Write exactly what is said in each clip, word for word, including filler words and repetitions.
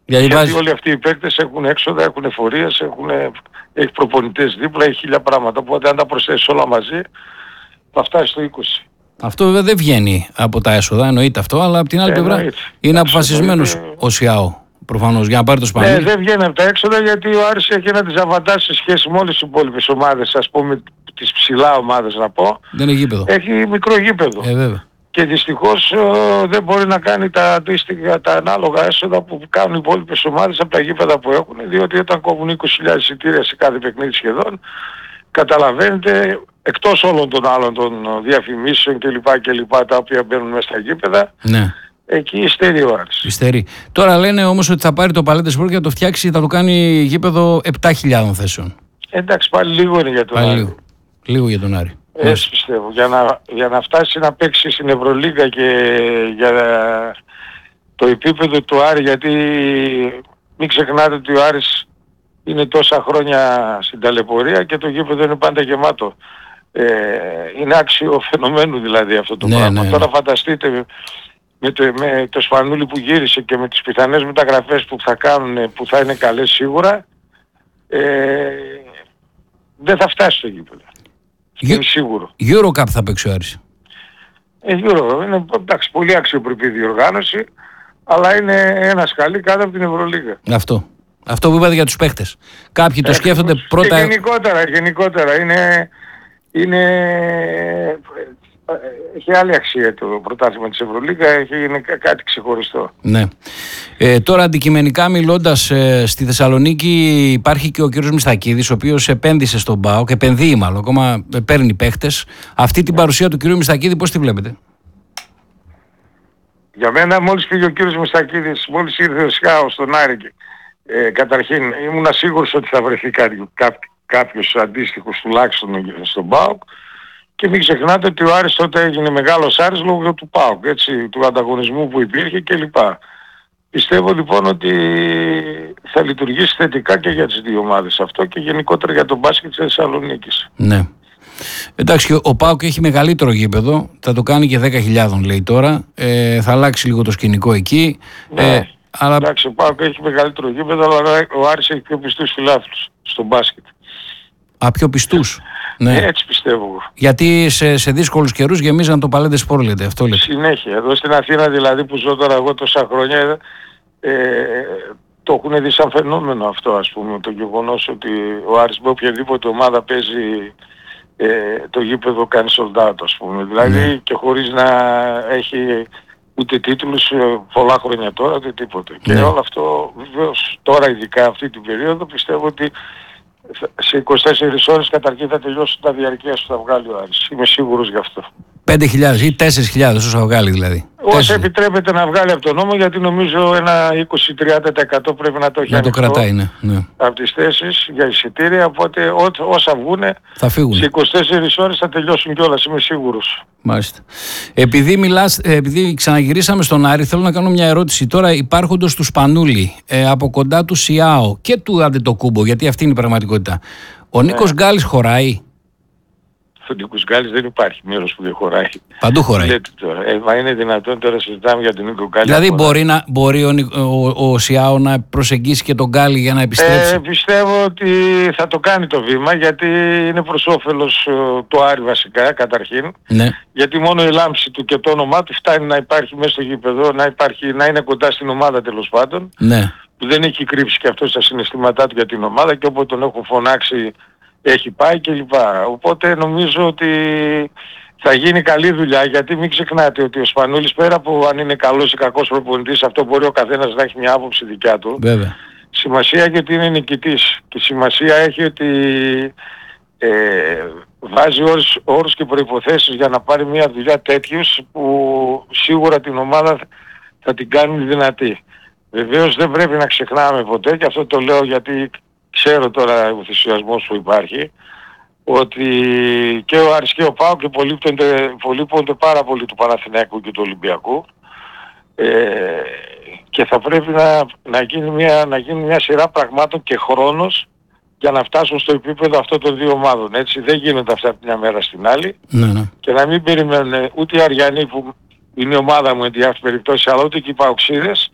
Γιατί, Γιατί βάζει... όλοι αυτοί οι παίκτες έχουν έξοδα, έχουν εφορίες, έχουν, έχει προπονητές δίπλα, έχει χίλια πράγματα. Οπότε αν τα προσθέσεις όλα μαζί θα φτάσει στο είκοσι. Αυτό βέβαια δεν βγαίνει από τα έσοδα, εννοείται αυτό, αλλά από την άλλη πλευρά είναι αποφασισμένος ο Σιάο. Προφανώς για να πάρει το Σπανούλι. Ναι, δεν βγαίνει από τα έξοδα γιατί ο Άρης έχει ένα διζαβαντάζ σε σχέση με όλες τις υπόλοιπες ομάδες, ας πούμε τις ψηλά ομάδες να πω. Δεν είναι γήπεδο. Έχει μικρό γήπεδο. Ε, βέβαια. Και δυστυχώς ε, δεν μπορεί να κάνει τα αντίστοιχα, τα ανάλογα έσοδα που κάνουν οι υπόλοιπες ομάδες από τα γήπεδα που έχουν, διότι όταν κόβουν είκοσι χιλιάδες εισιτήρια σε κάθε παιχνίδι σχεδόν, καταλαβαίνετε, εκτός όλων των άλλων των διαφημίσεων κλπ. κλπ τα οποία μπαίνουν μέσα στα γήπεδα, ναι. Εκεί υστερεί ο Άρης. Υστερεί. Τώρα λένε όμως ότι θα πάρει το Παλέντε Σπορ και θα το φτιάξει, θα το κάνει γήπεδο επτά χιλιάδες θέσεων. Εντάξει, πάλι λίγο είναι για τον πάλι Άρη. Λίγο. λίγο για τον Άρη. Έτσι πιστεύω. Για να, για να φτάσει να παίξει στην Ευρωλίγα και για το επίπεδο του Άρη, γιατί μην ξεχνάτε ότι ο Άρης είναι τόσα χρόνια στην ταλαιπωρία και το γήπεδο είναι πάντα γεμάτο. Ε, είναι άξιο φαινομένου δηλαδή αυτό το ναι, πράγμα. Ναι, Τώρα ναι. φανταστείτε με το, με το Σπανούλι που γύρισε και με τις πιθανές μεταγραφές που θα κάνουν, που θα είναι καλές σίγουρα, ε, δεν θα φτάσει στο γήπεδο. Είναι σίγουρο. Eurocup θα παίξει ο Άρης. Ε, Euro, είναι εντάξει, πολύ αξιοπρεπή διοργάνωση, αλλά είναι ένα σκαλί κάτω από την Ευρωλίγα. Αυτό. Αυτό που είπατε για τους παίχτες. Κάποιοι το σκέφτονται πρώτα... Και γενικότερα, γενικότερα είναι, είναι, έχει άλλη αξία το πρωτάθλημα της Ευρωλίγα, έχει, είναι κάτι ξεχωριστό. Ναι. Ε, τώρα αντικειμενικά μιλώντας, ε, στη Θεσσαλονίκη υπάρχει και ο κύριος Μιστακίδης, ο οποίος επένδυσε στον ΠΑΟΚ, επενδύει μάλλον, ακόμα παίρνει παίχτες. Αυτή την παρουσία του κύριου Μιστακίδη πώς τη βλέπετε? Για μένα μόλις πήγε ο κύριος Μιστακίδης, μόλις ήρθε ο Σιάο στον Άρη, ε, καταρχήν ήμουν σίγουρος ότι θα βρεθεί κάποιο, κά, κάποιος αντίστοιχος τουλάχιστον στον ΠΑΟΚ. Και μην ξεχνάτε ότι ο Άρης τότε έγινε μεγάλος Άρης λόγω του ΠΑΟΚ, έτσι, του ανταγωνισμού που υπήρχε κλπ. Πιστεύω λοιπόν ότι θα λειτουργήσει θετικά και για τις δύο ομάδες αυτό και γενικότερα για τον μπάσκετ της Θεσσαλονίκης. Ναι. Εντάξει, ο ΠΑΟΚ έχει μεγαλύτερο γήπεδο, θα το κάνει και δέκα χιλιάδες λέει τώρα, ε, θα αλλάξει λίγο το σκηνικό εκεί. Ναι, ε, αλλά... εντάξει, ο ΠΑΟΚ έχει μεγαλύτερο γήπεδο, αλλά ο Άρης έχει πιο πιστούς φιλάθλους στο μπάσκετ. Α, πιο πιστούς. Ναι. Ε, έτσι πιστεύω εγώ. Γιατί σε, σε δύσκολους καιρούς γεμίζαν το Παλέντε Σπορ, λέτε, αυτό λέτε. Συνέχεια. Εδώ στην Αθήνα δηλαδή που ζω τώρα εγώ τόσα χρόνια, ε, το έχουν δει σαν φαινόμενο αυτό, ας πούμε, το γεγονός ότι ο Άρης με οποιαδήποτε ομάδα παίζει, ε, το γήπεδο κάνει sold out, ας πούμε. Δηλαδή Ναι. και χωρίς να έχει ούτε τίτλους πολλά χρόνια τώρα, ούτε τίποτε. Ναι. Και όλο αυτό βεβαίως τώρα ειδικά αυτή την περίοδο πιστεύω ότι σε είκοσι τέσσερις ώρες καταρχήν θα τελειώσουν τα διαρκείας που θα βγάλει ο Άρης. Είμαι σίγουρος γι' αυτό. πέντε χιλιάδες ή τέσσερις χιλιάδες όσο θα βγάλει δηλαδή. Όσο επιτρέπεται να βγάλει από τον νόμο, γιατί νομίζω ένα είκοσι με τριάντα τοις εκατό πρέπει να το έχει να το ανοιχτό κρατάει, ναι. ναι. από τις θέσεις για εισιτήρια, οπότε ό, όσα βγούνε θα φύγουν. Σε είκοσι τέσσερις ώρες θα τελειώσουν κιόλας, είμαι σίγουρος. Μάλιστα. Επειδή, μιλάς, επειδή ξαναγυρίσαμε στον Άρη, θέλω να κάνω μια ερώτηση. Τώρα υπάρχοντος του Σπανούλη, ε, από κοντά του Σιάο και του Αντετοκούμπο, γιατί αυτή είναι η πραγματικότητα. Ο ναι. Νίκος Γκάλης χωράει? Ο Νίκος Γκάλης δεν υπάρχει μέρος που δεν χωράει. Παντού χωράει. Λέτε τώρα. Ε, μα είναι δυνατόν τώρα συζητάμε για τον Νίκο Γκάλη. Δηλαδή μπορεί, να, μπορεί ο, ο, ο Σιάο να προσεγγίσει και τον Γκάλη για να επιστρέψει? Ε, πιστεύω ότι θα το κάνει το βήμα, γιατί είναι προς όφελος του Άρη βασικά καταρχήν. Ναι. Γιατί μόνο η λάμψη του και το όνομά του φτάνει να υπάρχει μέσα στο γήπεδο, να, υπάρχει, να είναι κοντά στην ομάδα τέλος πάντων. Ναι. Που δεν έχει κρύψει και αυτό στα συναισθήματά του για την ομάδα και όποτε τον έχουν φωνάξει έχει πάει κλπ. Οπότε νομίζω ότι θα γίνει καλή δουλειά, γιατί μην ξεχνάτε ότι ο Σπανούλης πέρα από αν είναι καλός ή κακός προπονητής, αυτό μπορεί ο καθένας να έχει μια άποψη δικιά του. Βέβαια. Σημασία έχει ότι είναι νικητής και σημασία έχει ότι ε, βάζει όρους, όρους και προϋποθέσεις για να πάρει μια δουλειά τέτοιους που σίγουρα την ομάδα θα την κάνουν δυνατή. Βεβαίως δεν πρέπει να ξεχνάμε ποτέ, και αυτό το λέω γιατί ξέρω τώρα ο ενθουσιασμός που υπάρχει, ότι και ο Άρης και ο ΠΑΟΚ υπολείπονται πάρα πολύ του Παναθηναϊκού και του Ολυμπιακού, ε, και θα πρέπει να, να, γίνει μια, να γίνει μια σειρά πραγμάτων και χρόνος για να φτάσουν στο επίπεδο αυτών των δύο ομάδων. Έτσι δεν γίνονται αυτά από μια μέρα στην άλλη. Ναι, ναι. Και να μην περιμένουν ούτε οι Αριανοί που είναι η ομάδα μου εν τη αυτή περιπτώσει, αλλά ούτε και οι Παοξίδες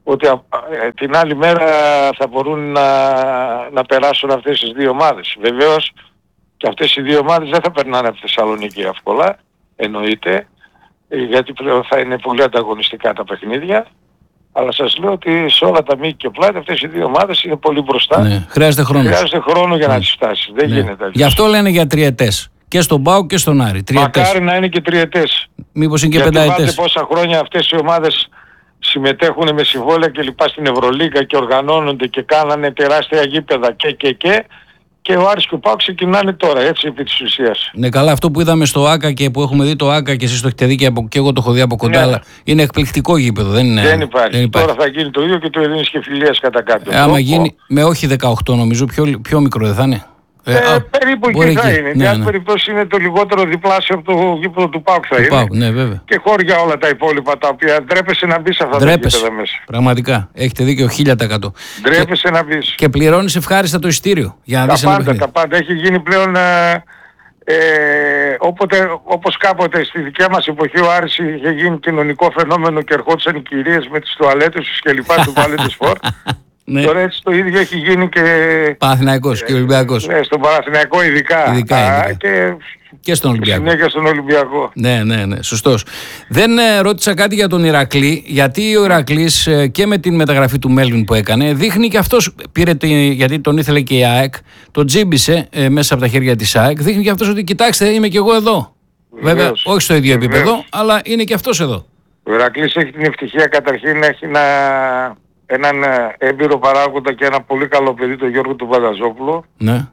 ότι α, ε, την άλλη μέρα θα μπορούν να, να περάσουν αυτές τις δύο ομάδες. Βεβαίως και αυτές οι δύο ομάδες δεν θα περνάνε από τη Θεσσαλονίκη εύκολα, εννοείται, γιατί πλέον θα είναι πολύ ανταγωνιστικά τα παιχνίδια. Αλλά σας λέω ότι σε όλα τα μήκη και πλάτη αυτές οι δύο ομάδες είναι πολύ μπροστά. Ναι, χρειάζεται χρόνο. Χρειάζεται χρόνο για ναι. να τις φτάσει. Δεν ναι. γίνεται. Γι' αυτό λένε για τριετές. Και στον ΠΑΟΚ και στον Άρη. Τριετές. Μακάρι να είναι και τριετές. Μήπως είναι και γιατί πενταετές. Γιατί πόσα χρόνια αυτές οι ομάδες συμμετέχουν με συμβόλαια και λοιπά στην Ευρωλίγα και οργανώνονται και κάνανε τεράστια γήπεδα και και και. Και ο Άρης και ο ΠΑΟΚ ξεκινάνε τώρα, έτσι, επί της ουσίας. Ναι, καλά, αυτό που είδαμε στο ΆΚΑ και που έχουμε δει το ΆΚΑ και εσείς το έχετε δει και, από, και εγώ το έχω δει από κοντά, ναι. αλλά είναι εκπληκτικό γήπεδο, δεν είναι. Δεν υπάρχει. Δεν υπάρχει. Τώρα θα γίνει το ίδιο και το Ειρήνης και Φιλίας κατά κάποιον. Ε, άμα γίνει με όχι δεκαοκτώ νομίζω, πιο, πιο μικρό δεν θα είναι. Ε, ε, α, περίπου εκεί θα είναι. Ναι, μια ναι. περιπτώσει είναι το λιγότερο διπλάσιο από το γήπεδο του ΠΑΟΚ θα του είναι. ΠΑΟΚ, ναι, βέβαια. Και χώρια όλα τα υπόλοιπα τα οποία ντρέπεσαι να μπεις αυτά ντρέπεσαι, τα γήπεδα μέσα. Πραγματικά. Έχετε δίκιο χίλια τοις εκατό. Ντρέπεσαι να μπεις. Και πληρώνεις ευχάριστα το εισιτήριο για να τα δεις πάντα, ένα παιχνίδι. Τα πάντα. Έχει γίνει πλέον ε, ε, όποτε, όπως κάποτε στη δικιά μας εποχή ο Άρης είχε γίνει κοινωνικό φαινόμενο και ερχόντουσαν οι κυρίες με τις τουαλέτες τους και λοιπά του Palais des Sports. Ναι. Τώρα έτσι το ίδιο έχει γίνει και... Παναθηναϊκός και Ολυμπιακός. Ναι, στον Παναθηναϊκό ειδικά. ειδικά, Α, ειδικά. Και, και στον Ολυμπιακό. Συνέχεια στον Ολυμπιακό. Ναι, ναι, ναι, σωστός. Δεν ε, ρώτησα κάτι για τον Ηρακλή, γιατί ο Ηρακλής ε, και με την μεταγραφή του Μέλβιν που έκανε, δείχνει και αυτός, πήρε τη, γιατί τον ήθελε και η ΑΕΚ, τον τζίμπησε ε, μέσα από τα χέρια της ΑΕΚ, δείχνει και αυτός ότι κοιτάξτε είμαι και εγώ εδώ. Βεβαίως. Βέβαια, όχι στο ίδιο Βεβαίως. επίπεδο, αλλά είναι και αυτός εδώ. Ο Ηρακλής έχει την ευτυχία καταρχήν να έχει ένα... έναν έμπειρο παράγοντα και ένα πολύ καλό παιδί, τον Γιώργο του Πανταζόπουλο, ναι.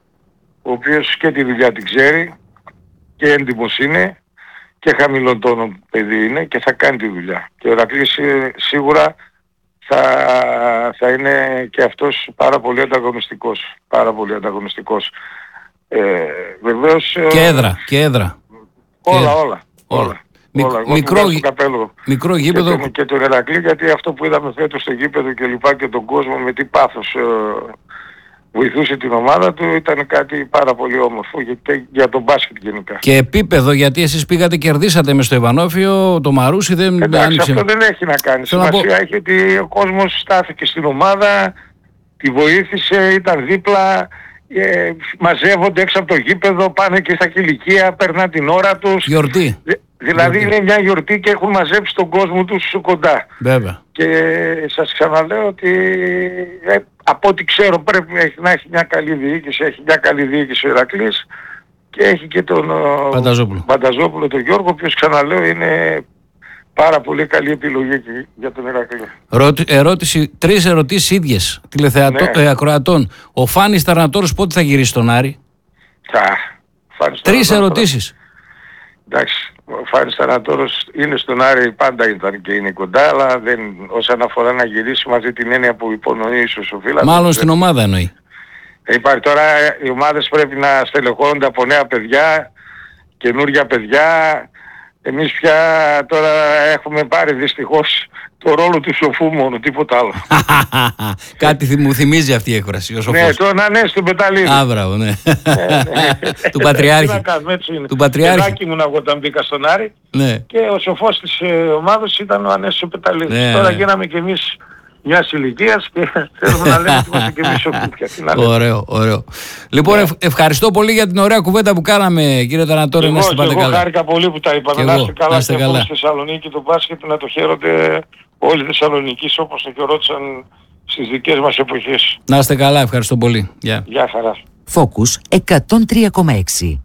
ο οποίος και τη δουλειά την ξέρει και έντιμος είναι και χαμηλών τόνων παιδί είναι και θα κάνει τη δουλειά. Και ο Ηρακλής σίγουρα θα, θα είναι και αυτός πάρα πολύ ανταγωνιστικός. Πάρα πολύ ανταγωνιστικός. Ε, βεβαίως... Και έδρα, και έδρα. Όλα, και... όλα, όλα. όλα. Μικ, όλα. Μικρό, καπέλο μικρό γήπεδο. Και τον, και τον Ηρακλή, γιατί αυτό που είδαμε φέτος στο γήπεδο και λοιπά και τον κόσμο με τι πάθος ε, βοηθούσε την ομάδα του ήταν κάτι πάρα πολύ όμορφο και, και για τον μπάσκετ γενικά. Και επίπεδο, γιατί εσείς πήγατε κερδίσατε μες στο Ευανόφιο, το Μαρούσι δεν Εντάξει, άνοιξε. αυτό δεν έχει να κάνει. Θέλω Σημασία να πω... έχει ότι ο κόσμος στάθηκε στην ομάδα, τη βοήθησε, ήταν δίπλα. Ε, μαζεύονται έξω από το γήπεδο, πάνε και στα κηλικία, περνά την ώρα τους. Γιορτή. Δηλαδή γιορτή. Είναι μια γιορτή και έχουν μαζέψει τον κόσμο τους κοντά. Βέβαια. Και σας ξαναλέω ότι ε, από ό,τι ξέρω πρέπει να έχει μια καλή διοίκηση, έχει μια καλή διοίκηση ο Ηρακλής και έχει και τον Πανταζόπουλο, Πανταζόπουλο τον Γιώργο, ο οποίος ξαναλέω είναι πάρα πολύ καλή επιλογή για τον Ηρακλή. Ρώτη, ερώτηση, τρεις ερωτήσεις ίδιες τηλεθεατών, ναι. ε, ακροατών. Ο Φάνης Ταρνατόρος πότε θα γυρίσει στον Άρη? Θα, τρεις ερωτήσεις. Εντάξει, ο Φάνης Ταρνατόρος είναι στον Άρη, πάντα ήταν και είναι κοντά, αλλά δεν, όσον αφορά να γυρίσει μαζί την έννοια που υπονοεί ίσως ο Φίλας. Μάλλον στην ομάδα εννοεί. Υπάρχει τώρα, οι ομάδες πρέπει να στελεχώνονται από νέα παιδιά, καινούργια παιδιά. Εμείς πια τώρα έχουμε πάρει δυστυχώς το ρόλο του σοφού μόνο, τίποτα άλλο. Κάτι μου θυμίζει αυτή η έκφραση, ο σοφός. Ναι, το να ναι, στον Πεταλίδη. Α, μπράβο, ναι. Του Πατριάρχη. Του Πατριάρχη. Παιδάκι μου εγώ όταν μπήκα στον Άρη ναι. Και ο σοφός της ομάδας ήταν ο Ανέσης ο Πεταλίδης. Ναι. Τώρα γίναμε κι εμείς μιας ηλικίας και θέλουμε να λέμε ότι είμαστε και εμείς σοφούτια. Ωραίο, ωραίο. Λοιπόν, ευ- ευχαριστώ πολύ για την ωραία κουβέντα που κάναμε, κύριε Ταρνατόρη. Να είστε πάντα καλά. Εγώ χάρηκα πολύ που τα είπαμε. Να είστε καλά και από στη Θεσσαλονίκη το μπάσκετ να το χαίρονται όλοι οι Θεσσαλονικείς όπως το χαιρόντουσαν στις δικές μας εποχές. Να είστε καλά, ευχαριστώ πολύ. Γεια. Γεια χαρά. Focus εκατόν τρία κόμμα έξι.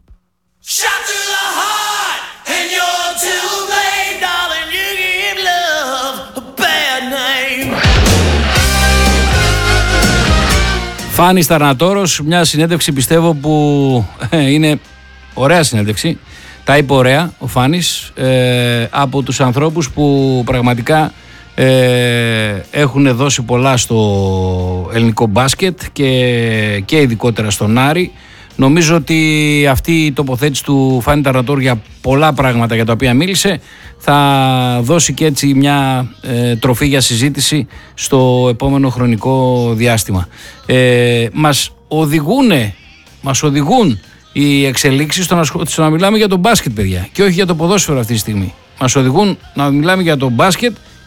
Φάνης Ταρνατόρος, μια συνέντευξη πιστεύω που ε, είναι ωραία συνέντευξη. Τα είπε ωραία ο Φάνης, ε, από τους ανθρώπους που πραγματικά ε, έχουν δώσει πολλά στο ελληνικό μπάσκετ και, και ειδικότερα στον Άρη. Νομίζω ότι αυτή η τοποθέτηση του Φάνη Ταρνατόρου για πολλά πράγματα για τα οποία μίλησε θα δώσει και έτσι μια ε, τροφή για συζήτηση στο επόμενο χρονικό διάστημα. Ε, μας οδηγούνε, μας οδηγούν οι εξελίξεις στο να, στο να μιλάμε για τον μπάσκετ, παιδιά, και όχι για το ποδόσφαιρο αυτή τη στιγμή. Μας οδηγούν να μιλάμε για τον μπάσκετ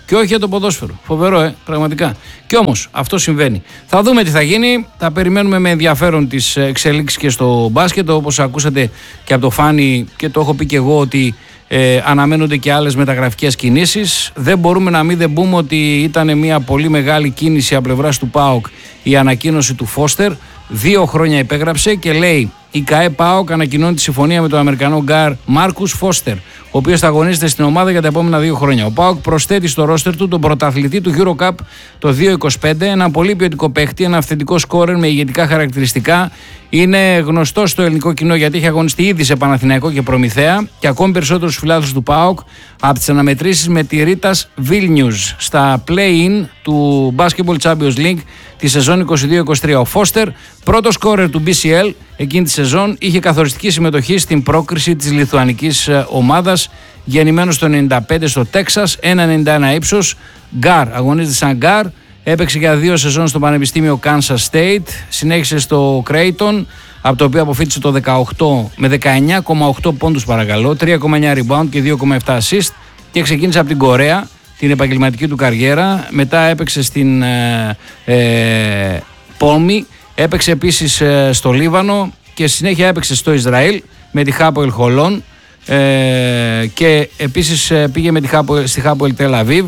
Και όχι για το ποδόσφαιρο. Φοβερό, ε, πραγματικά. Και όμως αυτό συμβαίνει. Θα δούμε τι θα γίνει. Θα περιμένουμε με ενδιαφέρον τις εξελίξεις και στο μπάσκετ. Όπως ακούσατε και από το Φάνη και το έχω πει και εγώ ότι ε, αναμένονται και άλλες μεταγραφικές κινήσεις. Δεν μπορούμε να μην δεν πούμε ότι ήταν μια πολύ μεγάλη κίνηση από πλευράς του ΠΑΟΚ η ανακοίνωση του Φώστερ. Δύο χρόνια υπέγραψε και λέει: η ΚΑΕ ΠΑΟΚ ανακοινώνει τη συμφωνία με τον Αμερικανό γκάρ Μάρκους Φώστερ, ο οποίος θα αγωνίζεται στην ομάδα για τα επόμενα δύο χρόνια. Ο ΠΑΟΚ προσθέτει στο ρόστερ του τον πρωταθλητή του EuroCup το δύο χιλιάδες είκοσι πέντε, ένα πολύ ποιοτικό παίχτη, ένα αυθεντικό σκόρερ με ηγετικά χαρακτηριστικά. Είναι γνωστό στο ελληνικό κοινό γιατί έχει αγωνιστεί ήδη σε Παναθηναϊκό και Προμηθέα και ακόμη περισσότερο στους φιλάθλους του ΠΑΟΚ από τις αναμετρήσεις με τη Ρίτας Βίλνιους στα play-in του Basketball Champions League τη σεζόν είκοσι δύο είκοσι τρία. Ο Φώστερ, πρώτο σκόρερ του μπι σι ελ εκείνη τη σεζόν, είχε καθοριστική συμμετοχή στην πρόκριση της λιθουανικής ομάδας, γεννημένος το ενενήντα πέντε στο Τέξας, ένα ενενήντα ένα ύψος, γκάρ, αγωνίζεται σαν γκάρ, έπαιξε για δύο σεζόν στο Πανεπιστήμιο Kansas State, συνέχισε στο Creighton, από το οποίο αποφύτησε το δεκαοκτώ με δεκαεννιά κόμμα οκτώ πόντους παρακαλώ, τρία κόμμα εννιά rebound και δύο κόμμα επτά assist και ξεκίνησε από την Κορέα την επαγγελματική του καριέρα. Μετά έπαιξε στην ε, ε, Πόλμη, έπαιξε επίσης ε, στο Λίβανο και συνέχεια έπαιξε στο Ισραήλ με τη Χάποελ Χολόν ε, και επίσης ε, πήγε με τη Χάποελ, στη Χάποελ Τελ Αβίβ.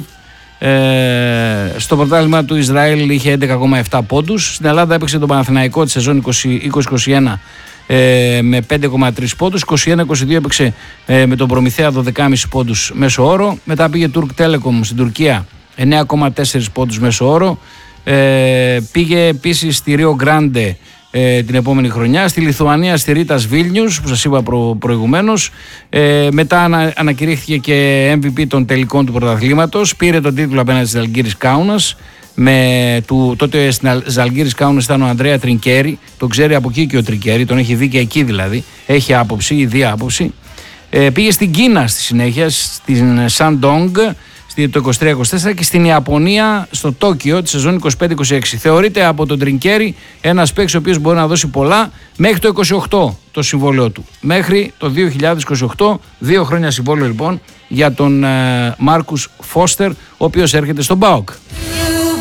Ε, στο πρωτάθλημα του Ισραήλ είχε έντεκα κόμμα επτά πόντους. Στην Ελλάδα έπαιξε τον Παναθηναϊκό τη σεζόν είκοσι είκοσι ένα ε, με πέντε κόμμα τρία πόντους. είκοσι ένα είκοσι δύο έπαιξε ε, με τον Προμηθέα δώδεκα κόμμα πέντε πόντους μέσο όρο. Μετά πήγε Turk Telecom στην Τουρκία, εννέα κόμμα τέσσερα πόντους μέσο όρο. ε, Πήγε επίσης στη Rio Grande ε, την επόμενη χρονιά, στη Λιθουανία στη Ρίτας Βίλνιους που σας είπα προ, προηγουμένως. ε, μετά ανα, ανακηρύχθηκε και εμ βι πι των τελικών του πρωταθλήματος, πήρε τον τίτλο απέναντι στη Ζαλγκίρις Κάουνας. Με του, τότε στην Ζαλγκίρις Κάουνας ήταν ο Ανδρέα Τρινκέρι, τον ξέρει από εκεί και ο Τρινκέρι, τον έχει δει και εκεί δηλαδή, έχει άποψη, ιδία άποψη. ε, πήγε στην Κίνα στη συνέχεια, στην Σαντόγκ το είκοσι τρία είκοσι τέσσερα και στην Ιαπωνία στο Τόκιο τη σεζόν είκοσι πέντε είκοσι έξι. Θεωρείται από τον Τρινκέρι ένας παίκτης ο οποίος μπορεί να δώσει πολλά μέχρι το είκοσι οκτώ το συμβόλαιο του. Μέχρι το δύο χιλιάδες είκοσι οκτώ, δύο χρόνια συμβόλαιο λοιπόν για τον ε, Μάρκους Φώστερ, ο οποίος έρχεται στον ΠΑΟΚ.